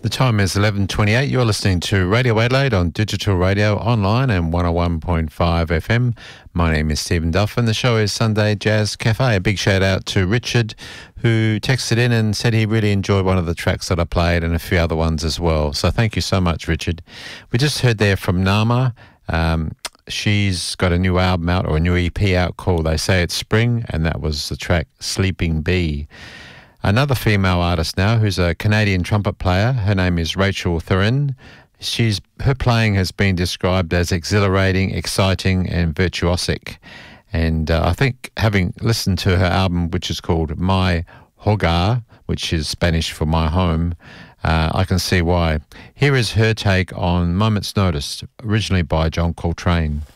The time is 11:28. You're listening to Radio Adelaide on digital radio, online and 101.5 FM. My name is Stephen Duff and the show is Sunday Jazz Cafe. A big shout out to Richard, who texted in and said he really enjoyed one of the tracks that I played and a few other ones as well. So thank you so much, Richard. We just heard there from Nama. She's got a new album out, or a new EP out, called They Say It's Spring, and that was the track Sleeping Bee. Another female artist now who's a Canadian trumpet player. Her name is Rachel Thurin. Her playing has been described as exhilarating, exciting and virtuosic. And I think, having listened to her album, which is called My Hogar, which is Spanish for my home, I can see why. Here is her take on Moment's Notice, originally by John Coltrane.